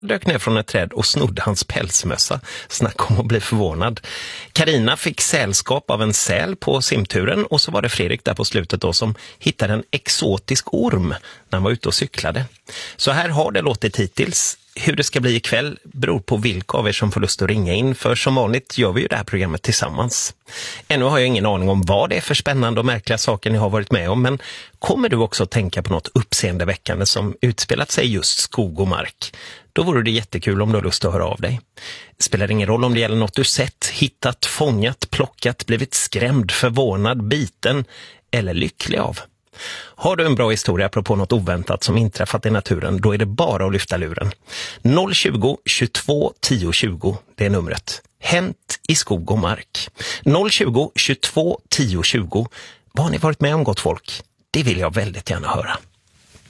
dök ner från ett träd och snodde hans pälsmössa. Snacka om att bli förvånad. Karina fick sällskap av en säl på simturen och så var det Fredrik där på slutet då som hittade en exotisk orm när han var ute och cyklade. Så här har det låtit hittills. Hur det ska bli ikväll beror på vilka av er som får lust att ringa in, för som vanligt gör vi ju det här programmet tillsammans. Ännu har jag ingen aning om vad det är för spännande och märkliga saker ni har varit med om, men kommer du också att tänka på något uppseendeväckande som utspelat sig just skog och mark? Då vore det jättekul om du har lust att höra av dig. Spelar ingen roll om det gäller något du sett, hittat, fångat, plockat, blivit skrämd, förvånad, biten eller lycklig av. Har du en bra historia apropå något oväntat som inträffat i naturen, då är det bara att lyfta luren. 020 22 10 20, det är numret. Hänt i skog och mark. 020 22 10 20. Vad har ni varit med om, gott folk? Det vill jag väldigt gärna höra.